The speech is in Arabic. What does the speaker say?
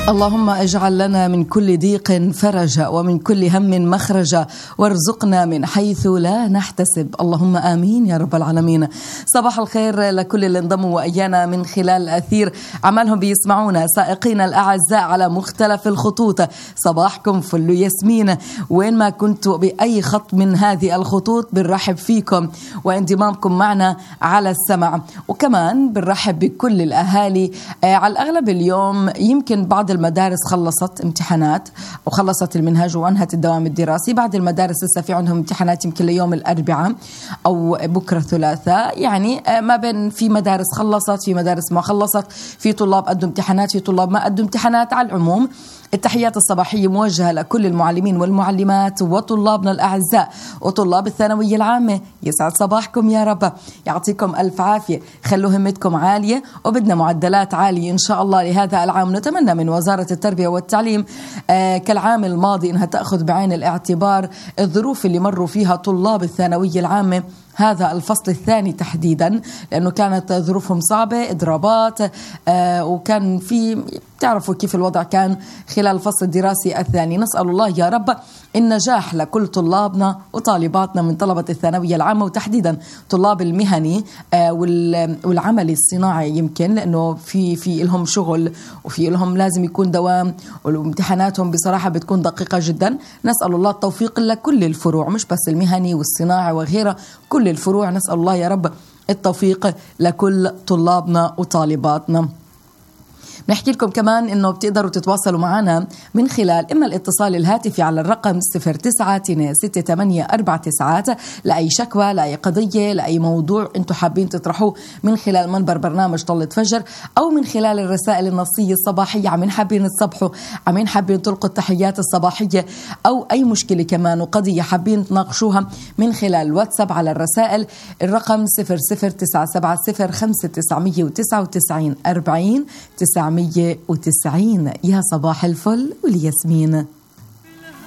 اللهم اجعل لنا من كل ضيق فرجا ومن كل هم مخرجا وارزقنا من حيث لا نحتسب، اللهم آمين يا رب العالمين. صباح الخير لكل اللي انضموا وإيانا من خلال أثير عمالهم بيسمعونا، سائقين الأعزاء على مختلف الخطوط، صباحكم فل ياسمين. وين ما كنتوا بأي خط من هذه الخطوط بنرحب فيكم وانضمامكم معنا على السمع، وكمان بنرحب بكل الأهالي. على الأغلب اليوم يمكن بعض المدارس خلصت امتحانات وخلصت المنهج وانهت الدوام الدراسي، بعض المدارس لسه في عندهم امتحانات يمكن ليوم الأربعاء أو بكرة الثلاثاء، يعني ما بين في مدارس خلصت في مدارس ما خلصت، في طلاب قدوا امتحانات في طلاب ما قدوا امتحانات. على العموم التحيات الصباحية موجهة لكل المعلمين والمعلمات وطلابنا الأعزاء وطلاب الثانوية العامة، يسعد صباحكم يا رب، يعطيكم ألف عافية، خلوا همتكم عالية وبدنا معدلات عالية إن شاء الله لهذا العام. نتمنى من وزارة التربية والتعليم كالعام الماضي إنها تأخذ بعين الاعتبار الظروف اللي مروا فيها طلاب الثانوية العامة هذا الفصل الثاني تحديدا، لأنه كانت ظروفهم صعبة، إضرابات، وكان في تعرفوا كيف الوضع كان خلال الفصل الدراسي الثاني. نسأل الله يا رب النجاح لكل طلابنا وطالباتنا من طلبة الثانوية العامة، وتحديدا طلاب المهني والعمل الصناعي، يمكن لأنه في لهم شغل وفي لهم لازم يكون دوام، وامتحاناتهم بصراحة بتكون دقيقة جدا. نسأل الله التوفيق لكل الفروع، مش بس المهني والصناعي وغيرها، كل الفروع نسأل الله يا رب التوفيق لكل طلابنا وطالباتنا. نحكي لكم كمان إنه بتقدروا تتواصلوا معنا من خلال إما الاتصال الهاتفي على الرقم 096849 لأي شكوى، لأي قضية، لأي موضوع أنتم حابين تطرحوه من خلال منبر برنامج طلة فجر، أو من خلال الرسائل النصية الصباحية، عمين حابين تصبحوا، عمين حابين تلقوا التحيات الصباحية، أو أي مشكلة كمان وقضية حابين تناقشوها من خلال الواتساب على الرسائل الرقم 009705999 40 990. يا صباح الفل والياسمين.